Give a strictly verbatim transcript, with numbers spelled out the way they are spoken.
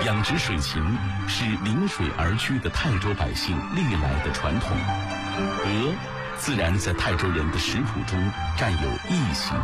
养殖水禽是临水而居的泰州百姓历来的传统。鹅自然在泰州人的食谱中占有一席